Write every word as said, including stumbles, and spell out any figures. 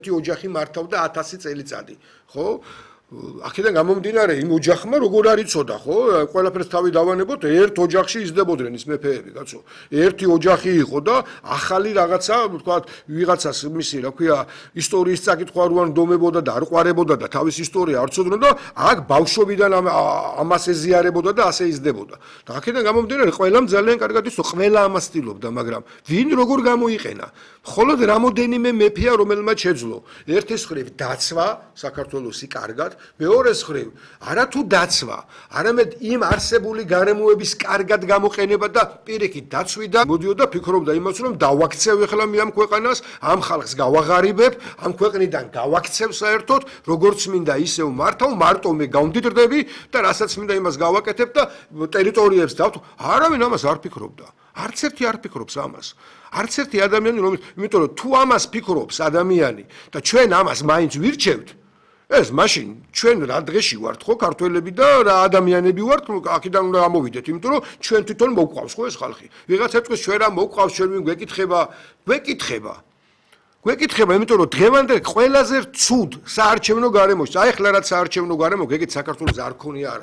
ოჯახი მართავდა ათასი წელიწადი, ხო? აქედან გამომდინარე იმ ოჯახმა როგორ არ იცოდა, ხო? ყველაფერს თავი დავანებოთ, ერთ ოჯახში იზრდებოდნენ ის მეფეები, კაცო. ერთი ოჯახი იყო და ახალი რაღაცა, ვთქვათ, ვიღაცას მისი, რა ქვია, ისტორიის წაკითხვა რო არ დომებოდა და არ ყვარებოდა და თავის ისტორია არ ცოდნოდა, აქ ბავშვობიდან ამას ეზიარებოდა და ასე იზრდებოდა. და აქედან გამომდინარე, ყველამ ძალიან კარგად იცოდა, ყველა ამას ცდილობდა, მაგრამ ვინ როგორ გამოიყენა? მხოლოდ რამოდენიმე მეფეა, რომელმაც შეძლო. ერთის მხრივ დაცვა საქართველოსი კარგად, მეორე მხრივ არათუ დაცვა, არამედ იმ არსებული გარემოების კარგად გამოყენება და პირიქით დაცვიდან მოდიოდა ფიქრობდა იმას, რომ დავაქცევ ახლა მე ამ ქვეყანას, ამ ხალხს გავაღარიბებ, ამ ქვეყნიდან გავაქცევ საერთოდ, როგორც მინდა ისევ მართავ, მარტო მე გავმდიდრდები და რასაც მინდა იმას გავაკეთებ და ტერიტორიებს დავთ. არავინ ამას არ ფიქრობდა. არც ერთი არ ფიქრობს ამას. არც ერთი ადამიანი, რომელიც, იმიტომ რომ თუ ამას ფიქრობს ადამიანი და ჩვენ ამას მაინც ვირჩევთ, ეს მაშინ ჩვენ რა დღეში ვართ ხო ქართველები და რა ადამიანები ვართ, აქედან უნდა ამოვიდეთ, იმიტომ რომ ჩვენ თვითონ მოვყავს ხო ეს ხალხი. ვიღაცა წეს ჩვენ რა მოვყავს, ჩვენ ვინ გვეკითხება, გვეკითხება. გვეკითხება, იმიტომ რომ დღევანდელ ყველაზე ცუდ საარჩევნო გარემოში, აი ახლა რაც საარჩევნო გარემო, გეგეთ საქართველოს არ ქონია